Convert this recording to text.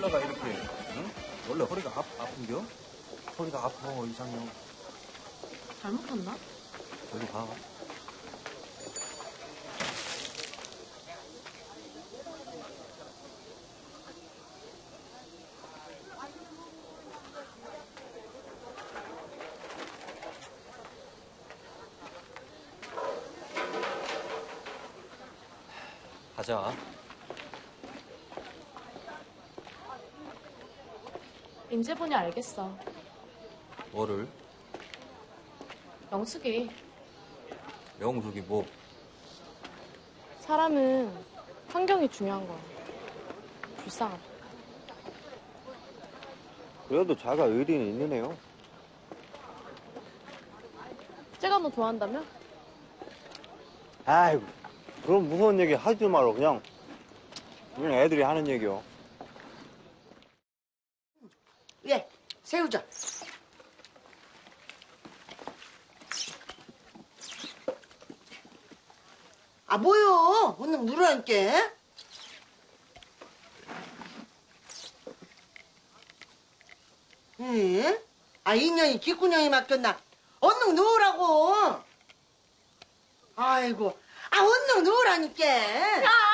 일러가 이렇게, 응? 원래 허리가 아픈겨? 허리가 아파, 이상형. 잘못 봤나? 저리 가. 가자. 이제 보니 알겠어. 뭐를? 영숙이. 영숙이 뭐? 사람은 환경이 중요한 거야. 불쌍하다. 그래도 자가 의리는 있는 애요. 쟤가 너 좋아한다며? 아이고, 그럼 무서운 얘기 하지 말어. 그냥 애들이 하는 얘기요. 예, 새우젓. 아, 뭐요? 오늘 물으라니까. 예? 아, 인연이 귓구녕이 막혔나? 얼른 넣으라고. 아이고, 아, 얼른 넣으라니까. 야!